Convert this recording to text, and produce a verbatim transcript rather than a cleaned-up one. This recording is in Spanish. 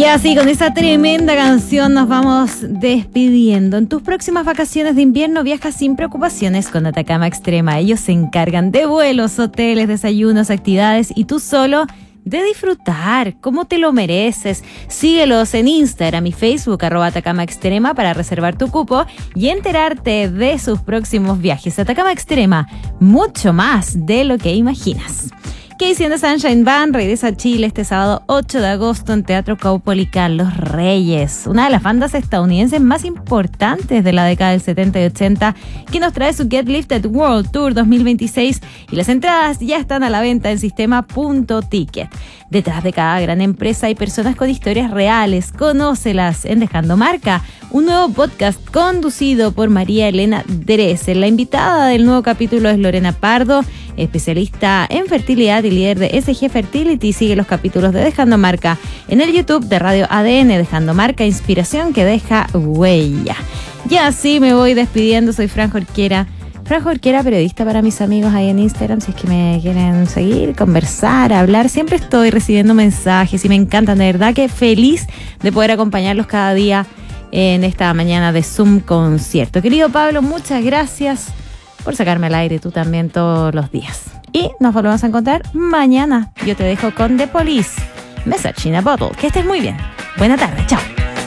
así, con esa tremenda canción nos vamos despidiendo. En tus próximas vacaciones de invierno viaja sin preocupaciones con Atacama Extrema. Ellos se encargan de vuelos, hoteles, desayunos, actividades y tú solo de disfrutar como te lo mereces. Síguelos en Instagram y Facebook, arroba Atacama Extrema, para reservar tu cupo y enterarte de sus próximos viajes. Atacama Extrema, mucho más de lo que imaginas. Casey and the Sunshine Band regresa a Chile este sábado ocho de agosto en Teatro Caupolicán Los Reyes, una de las bandas estadounidenses más importantes de la década del setenta y ochenta, que nos trae su Get Lifted World Tour dos mil veintiséis, y las entradas ya están a la venta en sistema punto ticket. Detrás de cada gran empresa hay personas con historias reales. Conócelas en Dejando Marca, un nuevo podcast conducido por María Elena Dresser. La invitada del nuevo capítulo es Lorena Pardo, especialista en fertilidad y líder de S G Fertility. Sigue los capítulos de Dejando Marca en el YouTube de Radio A D N. Dejando Marca, inspiración que deja huella. Y así me voy despidiendo. Soy Fran Jorquera. Fran Jorquera, periodista para mis amigos ahí en Instagram. Si es que me quieren seguir, conversar, hablar, siempre estoy recibiendo mensajes y me encantan. De verdad que feliz de poder acompañarlos cada día en esta mañana de Zoom Concierto. Querido Pablo, muchas gracias por sacarme al aire, tú también, todos los días. Y nos volvemos a encontrar mañana. Yo te dejo con The Police, Message in a Bottle. Que estés muy bien. Buena tarde, chao.